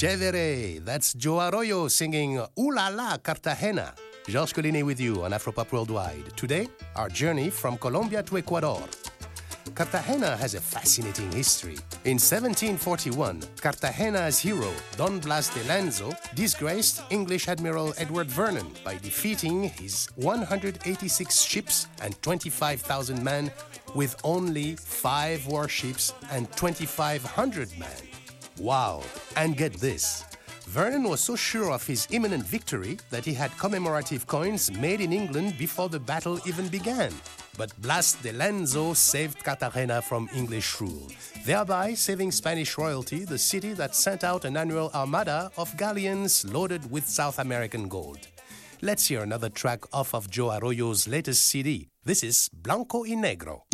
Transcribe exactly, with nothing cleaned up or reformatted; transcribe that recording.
Chévere, that's Joe Arroyo singing Ooh La La Cartagena. Georges Collinet with you on Afropop Worldwide. Today, our journey from Colombia to Ecuador. Cartagena has a fascinating history. In seventeen forty-one, Cartagena's hero, Don Blas de Lezo, disgraced English Admiral Edward Vernon by defeating his one hundred eighty-six ships and twenty-five thousand men with only five warships and twenty-five hundred men. Wow! And get this. Vernon was so sure of his imminent victory that he had commemorative coins made in England before the battle even began. But Blas de Lezo saved Cartagena from English rule, thereby saving Spanish royalty, the city that sent out an annual armada of galleons loaded with South American gold. Let's hear another track off of Joe Arroyo's latest C D. This is Blanco y Negro.